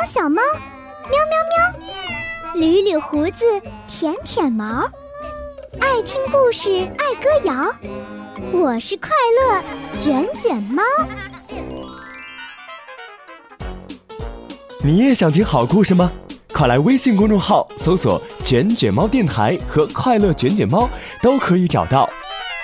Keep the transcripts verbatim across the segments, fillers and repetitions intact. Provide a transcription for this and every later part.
小猫，喵喵喵，捋捋胡子，舔舔毛，爱听故事，爱歌谣，我是快乐卷卷猫。 你也想听好故事吗？快来微信公众号搜索卷卷猫电台和快乐卷卷猫，都可以找到。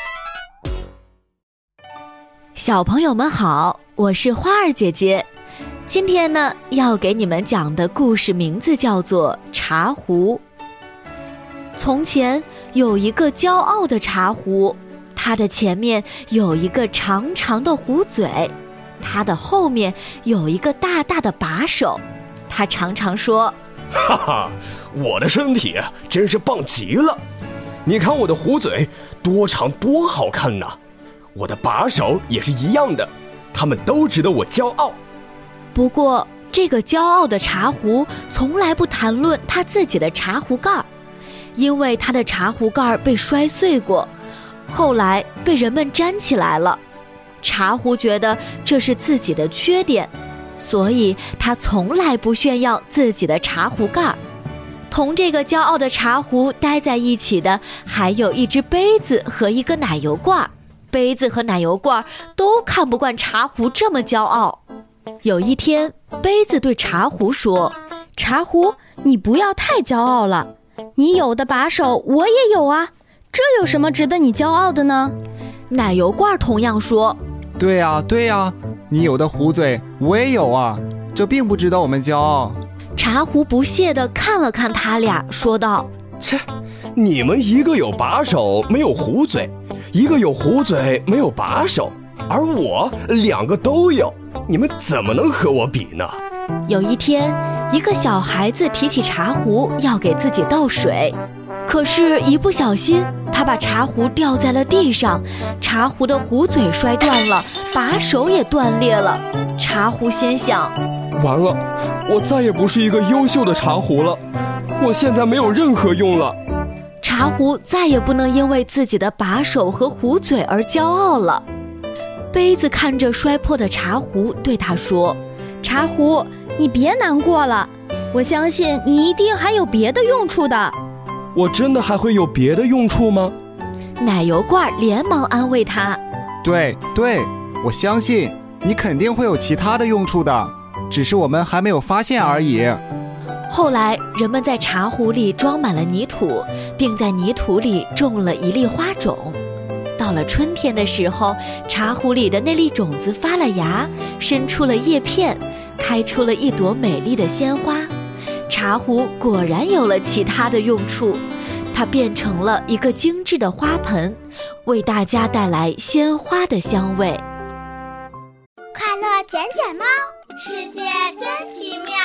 小朋友们好，我是花儿姐姐。今天呢，要给你们讲的故事名字叫做《茶壶》。从前有一个骄傲的茶壶，它的前面有一个长长的壶嘴，它的后面有一个大大的把手。它常常说： 哈哈，我的身体真是棒极了！你看我的壶嘴多长多好看呐！我的把手也是一样的，他们都值得我骄傲。 不过，这个骄傲的茶壶从来不谈论他自己的茶壶盖，因为他的茶壶盖被摔碎过，后来被人们粘起来了。茶壶觉得这是自己的缺点，所以他从来不炫耀自己的茶壶盖。同这个骄傲的茶壶待在一起的，还有一只杯子和一个奶油罐。杯子和奶油罐都看不惯茶壶这么骄傲。有一天，杯子对茶壶说： 茶壶，你不要太骄傲了，你有的把手我也有啊，这有什么值得你骄傲的呢？ 奶油罐同样说： 对呀对呀，你有的壶嘴我也有啊，这并不值得我们骄傲。 茶壶不屑地看了看他俩，说道： 切，你们一个有把手没有壶嘴，一个有壶嘴没有把手，而我两个都有，你们怎么能和我比呢？ 有一天，一个小孩子提起茶壶要给自己倒水，可是一不小心他把茶壶掉在了地上，茶壶的壶嘴摔断了，把手也断裂了。茶壶心想： 完了，我再也不是一个优秀的茶壶了，我现在没有任何用了。 茶壶再也不能因为自己的把手和壶嘴而骄傲了。杯子看着摔破的茶壶，对他说： 茶壶，你别难过了，我相信你一定还有别的用处的。 我真的还会有别的用处吗？ 奶油罐连忙安慰他： 对对，我相信你肯定会有其他的用处的，只是我们还没有发现而已。 后来，人们在茶壶里装满了泥土，并在泥土里种了一粒花种。到了春天的时候，茶壶里的那粒种子发了芽，伸出了叶片，开出了一朵美丽的鲜花。茶壶果然有了其他的用处，它变成了一个精致的花盆，为大家带来鲜花的香味。 快乐卷卷猫，世界真奇妙。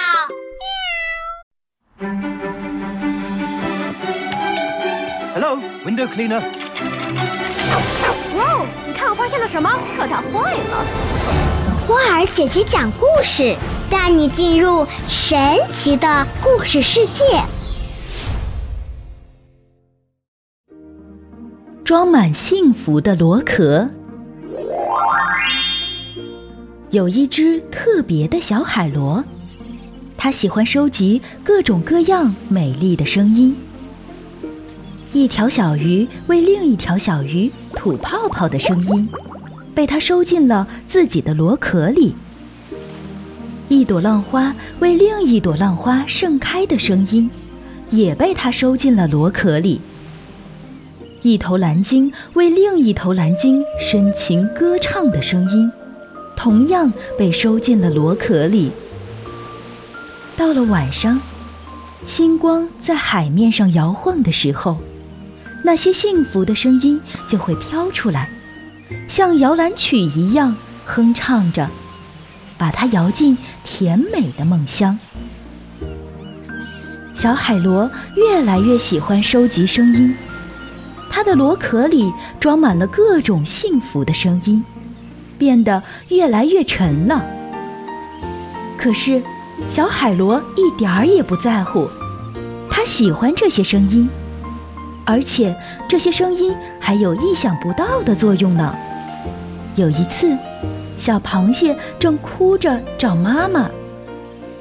Hello, window cleaner. 哇，你看我发现了什么？可它坏了。 花儿姐姐讲故事，带你进入神奇的故事世界。 装满幸福的螺壳。有一只特别的小海螺，它喜欢收集各种各样美丽的声音。一条小鱼为另一条小鱼吐泡泡的声音，被它收进了自己的螺壳里。一朵浪花为另一朵浪花盛开的声音，也被它收进了螺壳里。一头蓝鲸为另一头蓝鲸深情歌唱的声音，同样被收进了螺壳里。到了晚上，星光在海面上摇晃的时候，那些幸福的声音就会飘出来，像摇篮曲一样哼唱着，把它摇进甜美的梦乡。小海螺越来越喜欢收集声音，它的螺壳里装满了各种幸福的声音，变得越来越沉了。可是小海螺一点儿也不在乎，它喜欢这些声音，而且这些声音还有意想不到的作用呢。有一次，小螃蟹正哭着找妈妈，